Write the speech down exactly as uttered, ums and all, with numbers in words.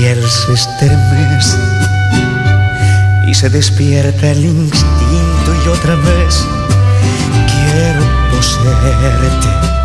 piel se estremece y se despierta el instinto y otra vez quiero poseerte.